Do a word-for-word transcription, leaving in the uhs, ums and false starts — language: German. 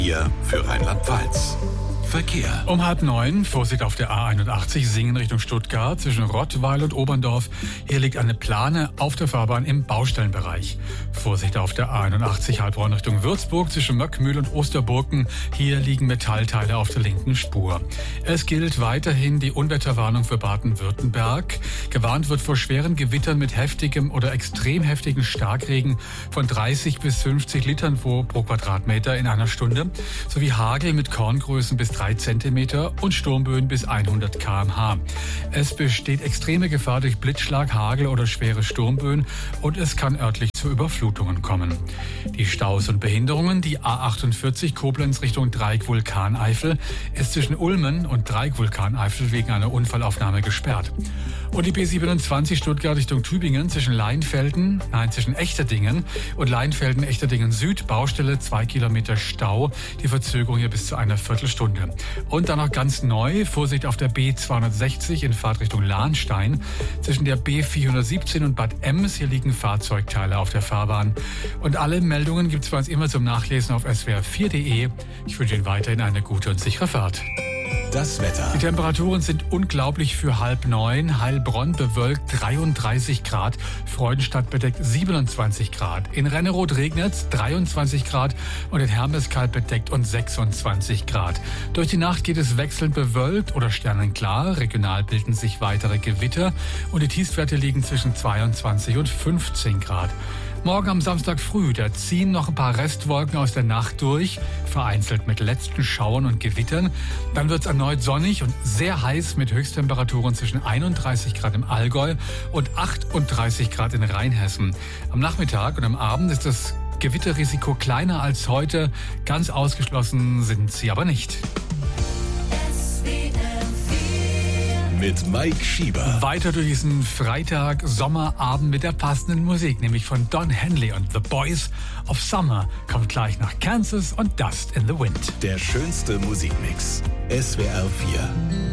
Hier für Rheinland-Pfalz. Verkehr. Um halb neun, Vorsicht auf der A einundachtzig, Singen Richtung Stuttgart, zwischen Rottweil und Oberndorf. Hier liegt eine Plane auf der Fahrbahn im Baustellenbereich. Vorsicht auf der A einundachtzig, Heilbronn Richtung Würzburg, zwischen Möckmühl und Osterburken. Hier liegen Metallteile auf der linken Spur. Es gilt weiterhin die Unwetterwarnung für Baden-Württemberg. Gewarnt wird vor schweren Gewittern mit heftigem oder extrem heftigen Starkregen von dreißig bis fünfzig Litern pro Quadratmeter in einer Stunde, sowie Hagel mit Korngrößen bis drei Zentimeter und Sturmböen bis hundert Kilometer pro Stunde. Es besteht extreme Gefahr durch Blitzschlag, Hagel oder schwere Sturmböen und es kann örtlich zu Überflutungen kommen. Die Staus und Behinderungen: Die A achtundvierzig Koblenz Richtung Dreieck-Vulkaneifel ist zwischen Ulmen und Dreieck-Vulkaneifel wegen einer Unfallaufnahme gesperrt. Und die B siebenundzwanzig Stuttgart Richtung Tübingen zwischen Leinfelden, nein, zwischen Echterdingen und Leinfelden-Echterdingen Süd, Baustelle, zwei Kilometer Stau. Die Verzögerung hier bis zu einer Viertelstunde. Und dann noch ganz neu, Vorsicht auf der B zweihundertsechzig in Fahrtrichtung Lahnstein. Zwischen der B vierhundertsiebzehn und Bad Ems, hier liegen Fahrzeugteile auf der Fahrbahn. Und alle Meldungen gibt es bei uns immer zum Nachlesen auf S W R vier punkt de. Ich wünsche Ihnen weiterhin eine gute und sichere Fahrt. Das Wetter. Die Temperaturen sind unglaublich für halb neun. Heilbronn bewölkt dreiunddreißig Grad, Freudenstadt bedeckt siebenundzwanzig Grad. In Renneroth regnet es dreiundzwanzig Grad und in Hermeskeil bedeckt und sechsundzwanzig Grad. Durch die Nacht geht es wechselnd bewölkt oder sternenklar. Regional bilden sich weitere Gewitter und die Tiefstwerte liegen zwischen zweiundzwanzig und fünfzehn Grad. Morgen am Samstag früh, da ziehen noch ein paar Restwolken aus der Nacht durch, vereinzelt mit letzten Schauern und Gewittern. Dann wird es erneut sonnig und sehr heiß mit Höchsttemperaturen zwischen einunddreißig Grad im Allgäu und achtunddreißig Grad in Rheinhessen. Am Nachmittag und am Abend ist das Gewitterrisiko kleiner als heute. Ganz ausgeschlossen sind sie aber nicht. Mit Mike Schieber. Weiter durch diesen Freitag Sommerabend mit der passenden Musik, nämlich von Don Henley und The Boys of Summer. Kommt gleich nach Kansas und Dust in the Wind. Der schönste Musikmix. S W R vier.